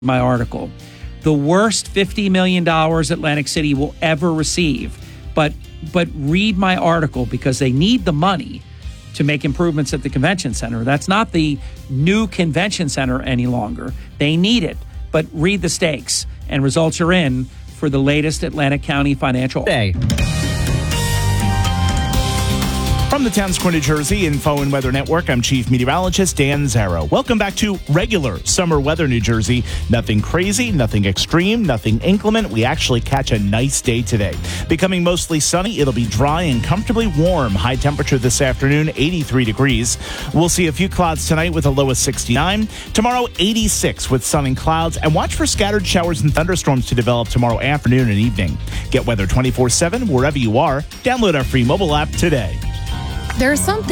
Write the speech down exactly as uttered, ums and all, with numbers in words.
my article. The worst fifty million dollars Atlantic City will ever receive. But but read my article because they need the money to make improvements at the convention center. That's not the new convention center any longer. They need it. But read the stakes, and results are in for the latest Atlantic County financial day. From the Town Square, New Jersey Info and Weather Network, I'm Chief Meteorologist Dan Zarrow. Welcome back to regular summer weather, New Jersey. Nothing crazy, nothing extreme, nothing inclement. We actually catch a nice day today. Becoming mostly sunny, it'll be dry and comfortably warm. High temperature this afternoon, eighty-three degrees. We'll see a few clouds tonight with a low of sixty-nine. Tomorrow, eighty-six with sun and clouds. And watch for scattered showers and thunderstorms to develop tomorrow afternoon and evening. Get weather twenty-four seven wherever you are. Download our free mobile app today. There's something